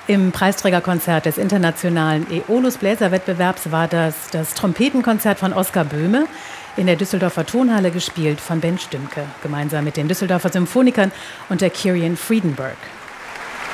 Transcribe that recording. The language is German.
Im Preisträgerkonzert des internationalen Aeolus Bläserwettbewerbs war das Trompetenkonzert von Oskar Böhme in der Düsseldorfer Tonhalle gespielt von Ben Stümke, gemeinsam mit den Düsseldorfer Symphonikern und der Kyrian Friedenberg.